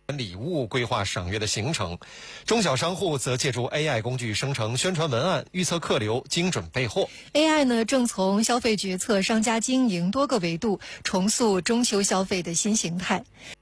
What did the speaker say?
礼物规划赏月的行程，中小商户则借助 AI 工具生成宣传文案，预测客流，精准备货。 AI 呢，正从消费决策、商家经营多个维度重塑中秋消费的新形态。